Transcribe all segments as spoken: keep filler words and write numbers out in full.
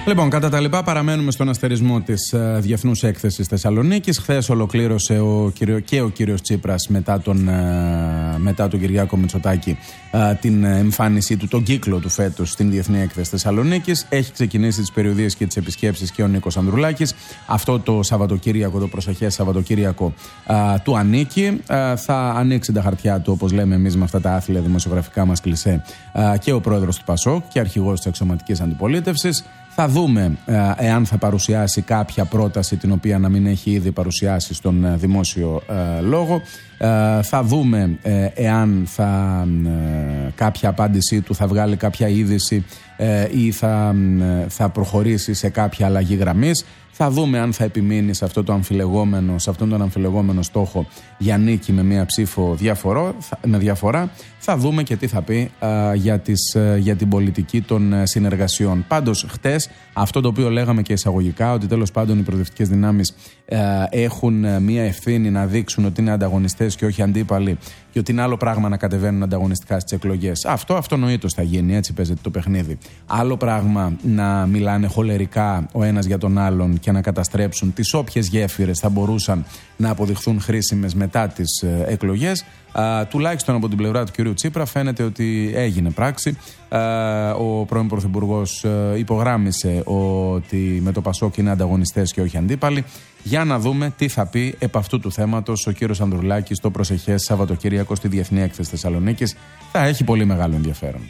Λοιπόν, κατά τα λοιπά, παραμένουμε στον αστερισμό της uh, Διεθνούς Έκθεσης Θεσσαλονίκης. Χθες ολοκλήρωσε ο κύριο, και ο κύριος Τσίπρας μετά τον, uh, μετά τον Κυριάκο Μητσοτάκη uh, την εμφάνισή του, τον κύκλο του φέτος στην Διεθνή Έκθεση Θεσσαλονίκης. Έχει ξεκινήσει τις περιοδίες και τις επισκέψεις και ο Νίκος Ανδρουλάκης. Αυτό το Σαββατοκύριακο, το προσεχές Σαββατοκύριακο, uh, του ανήκει. Uh, θα ανοίξει τα χαρτιά του, όπως λέμε εμείς με αυτά τα άθλια δημοσιογραφικά μας κλισέ, uh, και ο πρόεδρος του ΠΑΣΟΚ και αρχηγός της αξιωματικής αντιπολίτευσης. Θα δούμε ε, εάν θα παρουσιάσει κάποια πρόταση την οποία να μην έχει ήδη παρουσιάσει στον ε, δημόσιο ε, λόγο. Ε, θα δούμε ε, εάν θα, ε, κάποια απάντησή του θα βγάλει κάποια είδηση ε, ή θα, ε, θα προχωρήσει σε κάποια αλλαγή γραμμής. Θα δούμε αν θα επιμείνει σε, αυτό το αμφιλεγόμενο, σε αυτόν τον αμφιλεγόμενο στόχο για νίκη με μία ψήφο διαφορό, με διαφορά. Θα δούμε και τι θα πει α, για, τις, α, για την πολιτική των α, συνεργασιών. Πάντως, χτες, αυτό το οποίο λέγαμε και εισαγωγικά, ότι τέλος πάντων οι προοδευτικές δυνάμεις α, έχουν α, μία ευθύνη να δείξουν ότι είναι ανταγωνιστές και όχι αντίπαλοι, και ότι είναι άλλο πράγμα να κατεβαίνουν ανταγωνιστικά στις εκλογές. Αυτό αυτονοήτως θα γίνει, έτσι παίζεται το παιχνίδι. Άλλο πράγμα να μιλάνε χολερικά ο ένας για τον άλλον και να καταστρέψουν τις όποιες γέφυρες θα μπορούσαν να αποδειχθούν χρήσιμες μετά τις ε, εκλογές. Α, τουλάχιστον από την πλευρά του κυρίου Τσίπρα φαίνεται ότι έγινε πράξη. Α, ο πρώην Πρωθυπουργός ε, υπογράμμισε ότι με το ΠΑΣΟΚ είναι ανταγωνιστές και όχι αντίπαλοι. Για να δούμε τι θα πει επ' αυτού του θέματος ο κύριος Ανδρουλάκης στο προσεχές Σαββατοκύριακο στη Διεθνή Έκθεση Θεσσαλονίκης. Θα έχει πολύ μεγάλο ενδιαφέρον.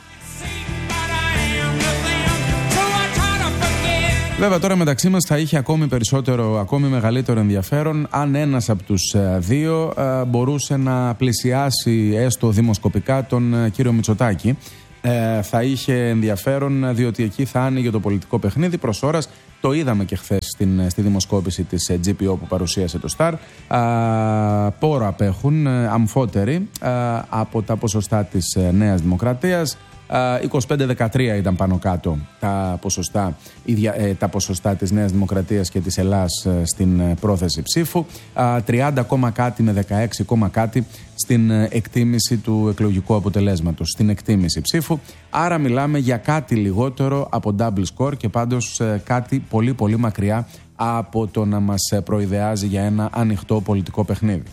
Βέβαια, τώρα μεταξύ μας θα είχε ακόμη περισσότερο, ακόμη μεγαλύτερο ενδιαφέρον αν ένας από τους δύο ε, μπορούσε να πλησιάσει έστω δημοσκοπικά τον ε, κύριο Μητσοτάκη. Ε, θα είχε ενδιαφέρον διότι εκεί θα άνοιγε το πολιτικό παιχνίδι προς ώρας. Το είδαμε και χθες στην, στη δημοσκόπηση της τζι πι ο που παρουσίασε το Σταρ. Πόρο απέχουν, αμφότεροι, α, από τα ποσοστά της Νέας Δημοκρατίας. είκοσι πέντε δεκατρία ήταν πάνω κάτω τα ποσοστά, τα ποσοστά της Νέας Δημοκρατίας και της Ελλάς στην πρόθεση ψήφου, τριάντα κάτι με δεκαέξι κάτι στην εκτίμηση του εκλογικού αποτελέσματος, στην εκτίμηση ψήφου. Άρα μιλάμε για κάτι λιγότερο από double score και πάντως κάτι πολύ πολύ μακριά από το να μας προειδεάζει για ένα ανοιχτό πολιτικό παιχνίδι.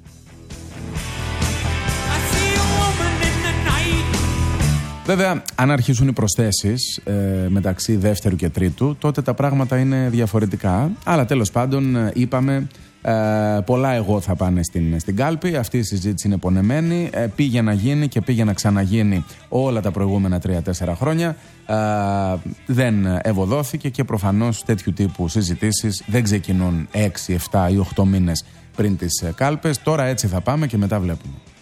Βέβαια, αν αρχίσουν οι προσθέσεις ε, μεταξύ δεύτερου και τρίτου, τότε τα πράγματα είναι διαφορετικά. Αλλά τέλος πάντων, είπαμε, ε, πολλά εγώ θα πάνε στην, στην κάλπη. Αυτή η συζήτηση είναι πονεμένη. Ε, πήγε να γίνει και πήγε να ξαναγίνει όλα τα προηγούμενα τρία τέσσερα χρόνια. Ε, δεν ευωδόθηκε και προφανώς τέτοιου τύπου συζητήσεις δεν ξεκινούν έξι, επτά ή οκτώ μήνες πριν τις κάλπες. Τώρα έτσι θα πάμε και μετά βλέπουμε.